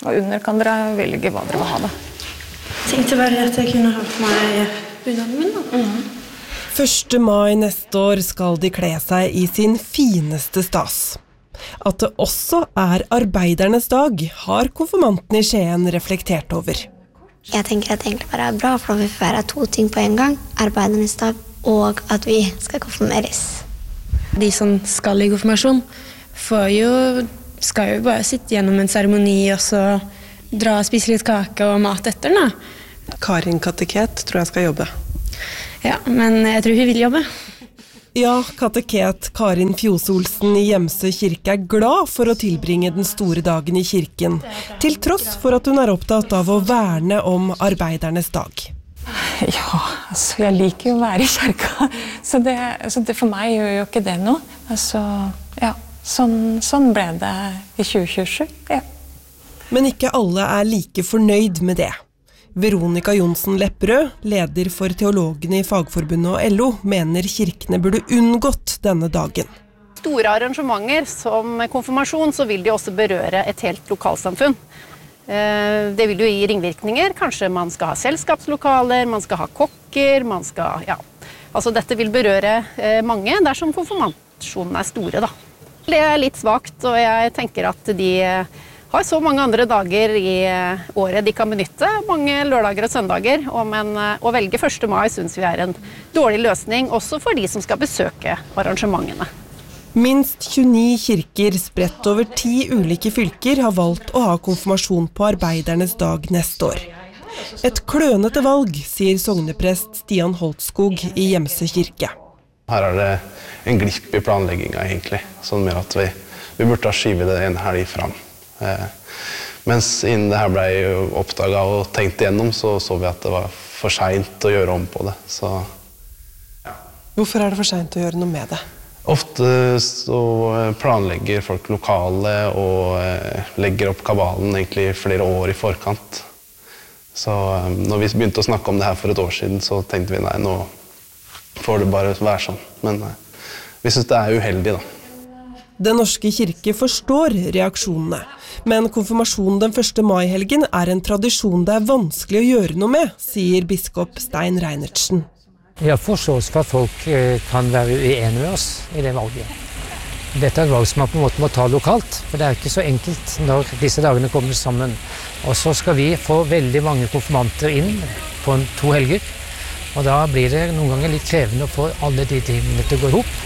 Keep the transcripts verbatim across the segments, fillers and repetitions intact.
Og under kan dere velge hva dere vil ha det. Tenkte bare at jeg kunne ha på meg bunaden min da. Mm. første mai neste år skal de kle seg i sin fineste stas. At det også er arbeidernes dag, har konfirmanten i Skien reflektert over. Jeg tenker at det egentlig bare er bra, for vi får være to ting på en gang. Arbeidernes dag og at vi skal konfirmeres. De som skal i konfirmasjon får jo, skal jo bare sitte gjennom en seremoni og så dra og spise litt kake og mat etter da. Karin Kateket tror jeg skal jobbe. Ja, men jeg tror hun vil jobbe. Ja, kateket Karin Fjos-Olsen i Gjemse kirke er glad for å tilbringe den store dagen i kirken, til tross for at hun er opptatt av å verne om arbeidernes dag. Ja, altså jeg liker jo å være i kirka, så det, så det for meg gjør jo ikke det noe. Altså, ja, sånn, sånn ble det i tjue tjuesju, ja. Men ikke alle er like fornøyd med det. Veronica Jonsen Lepperød, leder for teologene i Fagforbundet og L O, mener kirkene burde unngått denne dagen. Store arrangementer som konfirmasjon, så vil de også berøre et helt lokalsamfunn. Det vil jo gi ringvirkninger. Kanskje man skal ha selskapslokaler, man skal ha kokker, man skal, ja. Altså dette vil berøre mange dersom konfirmasjonen er store, da. Det er litt svagt, og jeg tenker at de har så mange andre dager i året de kan benytte, mange lørdager og søndager, men å velge første mai synes vi er en dårlig løsning, også for de som skal besøke arrangementene. Minst tjueni kirker spredt over ti ulike fylker har valgt å ha konfirmasjon på arbeidernes dag neste år. Et klønete valg, sier sogneprest Stian Holtskog i Gjemse kirke. Her er det en glipp i planleggingen egentlig, som gjør at vi, vi burde ha skivet det en helg fram. Eh, mens innen det her ble oppdaget og tenkt igjennom, så så vi at det var for sent å gjøre om på det. Så, ja. Hvorfor er det for sent å gjøre noe med det? Ofte så planlegger folk lokale og eh, legger opp kabalen egentlig flere år i forkant. Så eh, når vi begynte å snakke om det her for et år siden, så tenkte vi nei, nå får det bare være sånn. Men eh, vi synes det er uheldig da. Den norske kirke forstår reaksjonene, men konfirmasjonen den første mai-helgen er en tradisjon det er vanskelig å gjøre noe med, sier biskop Stein Reinertsen. Jeg har forståelse for at folk kan være uenige med oss i det valget. Dette er et valg som man på en måte må ta lokalt, for det er ikke så enkelt når disse dagene kommer sammen. Og så skal vi få veldig mange konfirmanter inn på to helger, og da blir det noen ganger litt krevende å få alle de tingene til å gå ihop.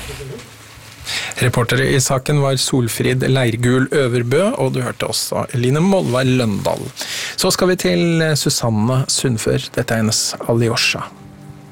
Reportere i saken var Solfrid Leirgul Øverbø, og du hørte også Eline Molvær Løndal. Så skal vi til Susanne Sundfør. Dette er hennes Alyosha.